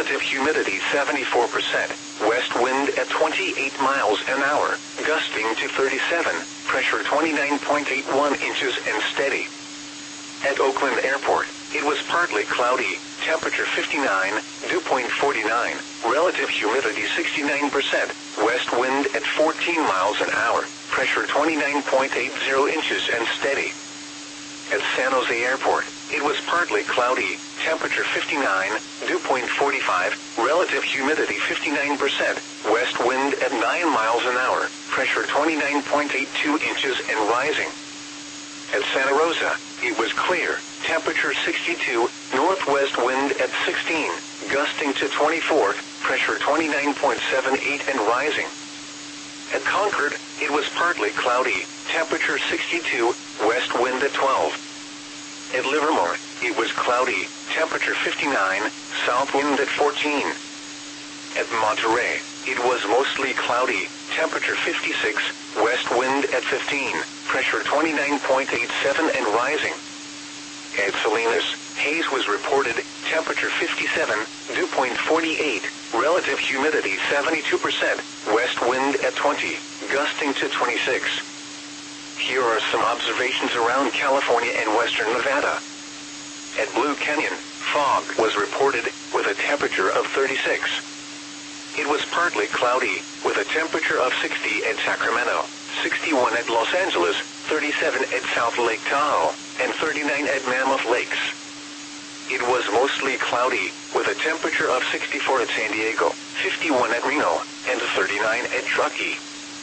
relative humidity 74%, west wind at 28 miles an hour, gusting to 37, pressure 29.81 inches and steady. At Oakland Airport, it was partly cloudy, temperature 59, dew point 49, relative humidity 69%, west wind at 14 miles an hour, pressure 29.80 inches and steady. At San Jose Airport, it was partly cloudy, temperature 59, dew point 45, relative humidity 59%, west wind at 9 miles an hour, pressure 29.82 inches and rising. At Santa Rosa, it was clear, temperature 62, northwest wind at 16, gusting to 24, pressure 29.78 and rising. At Concord, it was partly cloudy, temperature 62, west wind at 12. At Livermore, it was cloudy, temperature 59, south wind at 14. At Monterey, it was mostly cloudy, temperature 56, west wind at 15, pressure 29.87 and rising. At Salinas, haze was reported, temperature 57, dew point 48, relative humidity 72%, west wind at 20, gusting to 26. Here are some observations around California and western Nevada. At Blue Canyon, fog was reported, with a temperature of 36. It was partly cloudy, with a temperature of 60 at Sacramento, 61 at Los Angeles, 37 at South Lake Tahoe, and 39 at Mammoth Lakes. It was mostly cloudy, with a temperature of 64 at San Diego, 51 at Reno, and 39 at Truckee.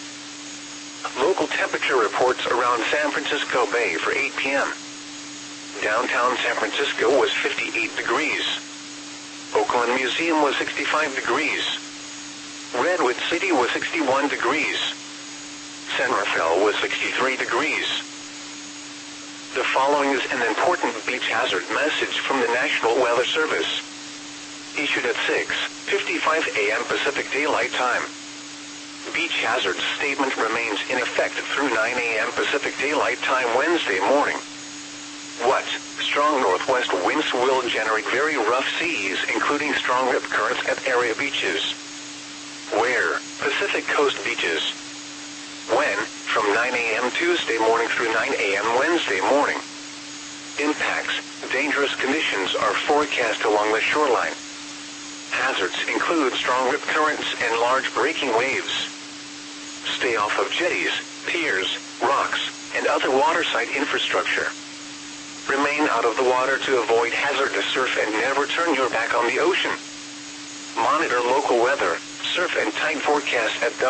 Local temperature reports around San Francisco Bay for 8 p.m. Downtown San Francisco was 58 degrees. Oakland Museum was 65 degrees. Redwood City was 61 degrees. San Rafael was 63 degrees. The following is an important beach hazard message from the National Weather Service. Issued at 6:55 a.m. Pacific Daylight Time. Beach hazard statement remains in effect through 9 a.m. Pacific Daylight Time Wednesday morning. What? Strong northwest winds will generate very rough seas, including strong rip currents at area beaches. Where? Pacific Coast beaches. When? From 9 a.m. Tuesday morning through 9 a.m. Wednesday morning. Impacts. Dangerous conditions are forecast along the shoreline. Hazards include strong rip currents and large breaking waves. Stay off of jetties, piers, rocks, and other waterside infrastructure. Remain out of the water to avoid hazardous surf and never turn your back on the ocean. Monitor local weather, surf and tide forecast at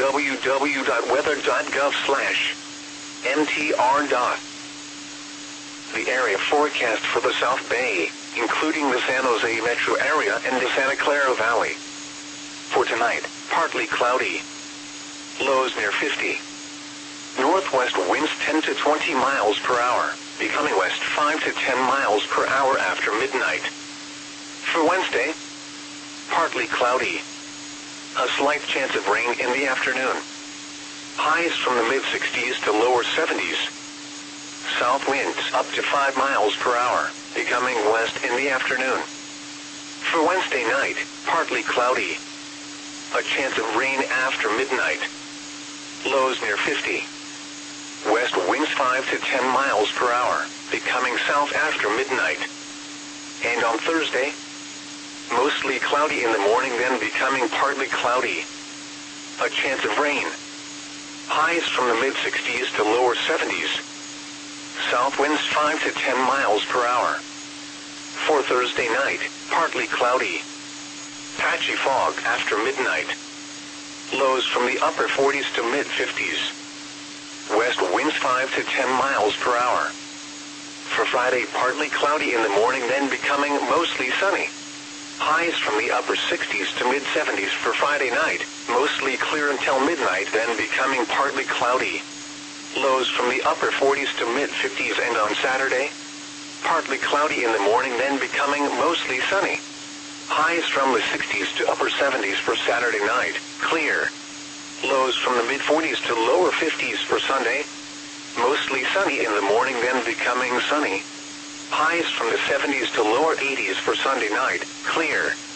www.weather.gov/mtr. The area forecast for the South Bay, including the San Jose metro area and the Santa Clara Valley. For tonight, partly cloudy. Lows near 50. Northwest winds 10 to 20 miles per hour, becoming west 5 to 10 miles per hour after midnight. For Wednesday, partly cloudy. A slight chance of rain in the afternoon. Highs from the mid-60s to lower 70s. South winds up to 5 miles per hour, becoming west in the afternoon. For Wednesday night, partly cloudy. A chance of rain after midnight. Lows near 50. West winds 5 to 10 miles per hour, becoming south after midnight. And on Thursday, mostly cloudy in the morning, then becoming partly cloudy. A chance of rain. Highs from the mid-60s to lower 70s. South winds 5 to 10 miles per hour. For Thursday night, partly cloudy. Patchy fog after midnight. Lows from the upper 40s to mid-50s. West winds 5 to 10 miles per hour. For Friday, partly cloudy in the morning, then becoming mostly sunny. Highs from the upper 60s to mid-70s for Friday night, mostly clear until midnight, then becoming partly cloudy. Lows from the upper 40s to mid-50s, and on Saturday, partly cloudy in the morning, then becoming mostly sunny. Highs from the 60s to upper 70s for Saturday night, clear. Lows from the mid-40s to lower 50s for Sunday. Mostly sunny in the morning, then becoming sunny. Highs from the 70s to lower 80s for Sunday night, clear.